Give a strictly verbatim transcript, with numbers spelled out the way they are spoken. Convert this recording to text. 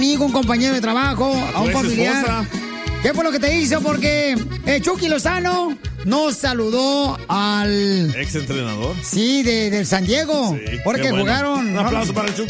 amigo, un compañero de trabajo, a, a un familiar. Esposa. ¿Qué fue lo que te hizo? Porque el Chucky Lozano no saludó al... ex entrenador. Sí, de, del San Diego. Sí, porque bueno. jugaron... Un aplauso para el Chucky.